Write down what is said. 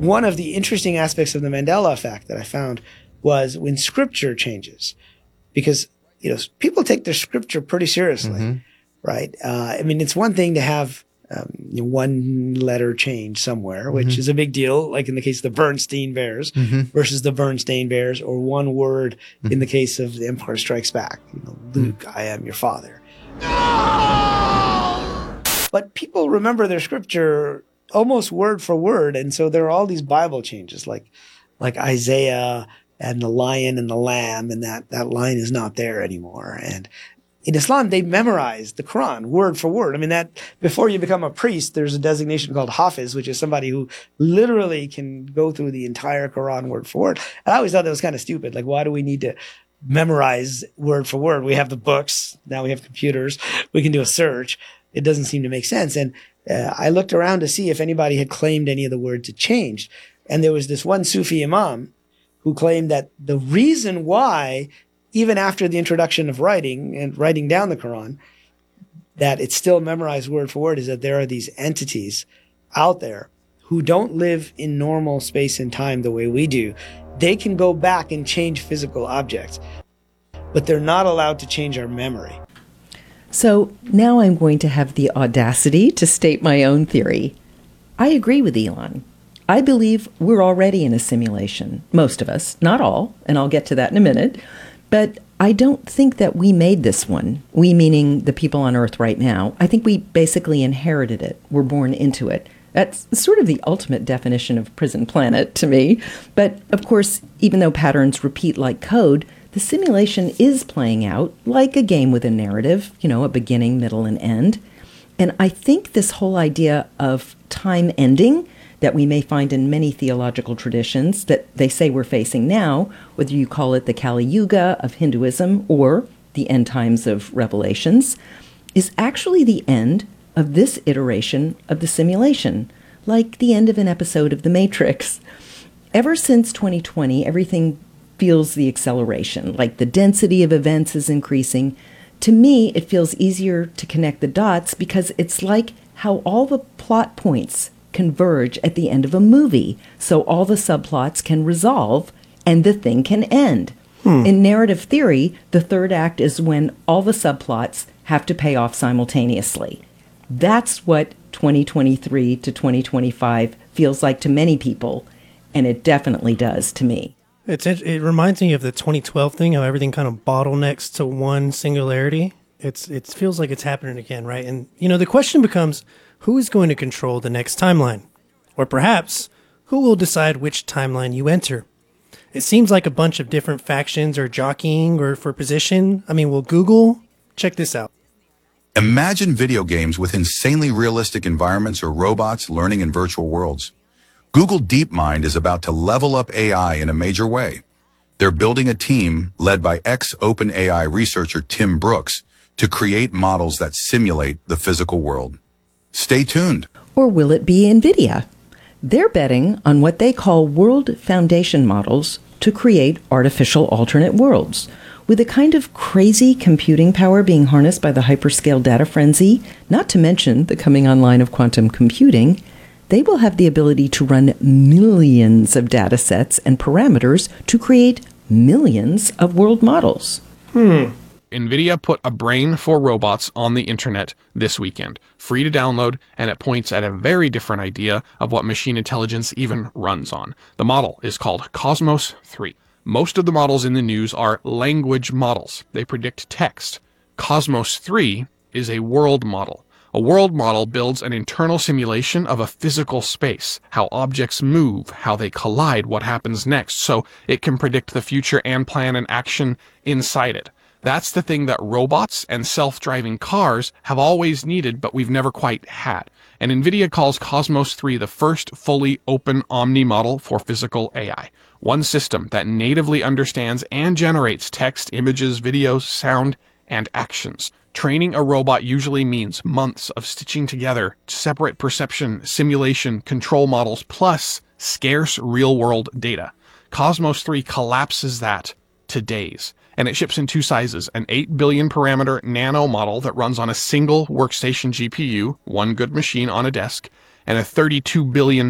one of the interesting aspects of the Mandela effect that I found was when scripture changes, because, people take their scripture pretty seriously, right? I mean, it's one thing to have one letter change somewhere, which is a big deal, like in the case of the Bernstein Bears versus the Bernstein Bears, or one word in the case of The Empire Strikes Back, Luke, I am your father. But people remember their scripture almost word for word, and so there are all these Bible changes, like Isaiah and the lion and the lamb, and that line is not there anymore. And in Islam, they memorize the Quran word for word. I mean, that before you become a priest, there's a designation called Hafiz, which is somebody who literally can go through the entire Quran word for word. And I always thought that was kind of stupid. Like, why do we need to memorize word for word? We have the books. Now we have computers. We can do a search. It doesn't seem to make sense. And I looked around to see if anybody had claimed any of the words had changed. And there was this one Sufi imam who claimed that the reason why, even after the introduction of writing and writing down the Quran, that it's still memorized word for word, is that there are these entities out there who don't live in normal space and time the way we do. They can go back and change physical objects, but they're not allowed to change our memory. So now I'm going to have the audacity to state my own theory. I agree with Elon. I believe we're already in a simulation, most of us, not all, and I'll get to that in a minute. But I don't think that we made this one, we meaning the people on Earth right now. I think we basically inherited it. We're born into it. That's sort of the ultimate definition of prison planet to me. But of course, even though patterns repeat like code, the simulation is playing out like a game with a narrative, a beginning, middle, and end. And I think this whole idea of time ending that we may find in many theological traditions that they say we're facing now, whether you call it the Kali Yuga of Hinduism or the end times of Revelations, is actually the end of this iteration of the simulation, like the end of an episode of The Matrix. Ever since 2020, everything feels the acceleration, like the density of events is increasing. To me, it feels easier to connect the dots because it's like how all the plot points converge at the end of a movie, so all the subplots can resolve and the thing can end. In narrative theory, the third act is when all the subplots have to pay off simultaneously. That's what 2023 to 2025 feels like to many people, and it definitely does to me. It reminds me of the 2012 thing, how everything kind of bottlenecks to one singularity. It feels like it's happening again, right? And, the question becomes, who is going to control the next timeline? Or perhaps, who will decide which timeline you enter? It seems like a bunch of different factions are jockeying or for position. I mean, will Google? Check this out. Imagine video games with insanely realistic environments or robots learning in virtual worlds. Google DeepMind is about to level up AI in a major way. They're building a team led by ex-OpenAI researcher Tim Brooks to create models that simulate the physical world. Stay tuned. Or will it be NVIDIA? They're betting on what they call world foundation models to create artificial alternate worlds. With a kind of crazy computing power being harnessed by the hyperscale data frenzy, not to mention the coming online of quantum computing, they will have the ability to run millions of data sets and parameters to create millions of world models. NVIDIA put a brain for robots on the internet this weekend, free to download, and it points at a very different idea of what machine intelligence even runs on. The model is called Cosmos 3. Most of the models in the news are language models. They predict text. Cosmos 3 is a world model. A world model builds an internal simulation of a physical space, how objects move, how they collide, what happens next, so it can predict the future and plan an action inside it. That's the thing that robots and self-driving cars have always needed, but we've never quite had. And NVIDIA calls Cosmos 3 the first fully open omni model for physical AI. One system that natively understands and generates text, images, videos, sound, and actions. Training a robot usually means months of stitching together separate perception, simulation, control models, plus scarce real-world data. Cosmos 3 collapses that to days. And it ships in two sizes, an 8 billion parameter nano model that runs on a single workstation GPU, one good machine on a desk, and a 32 billion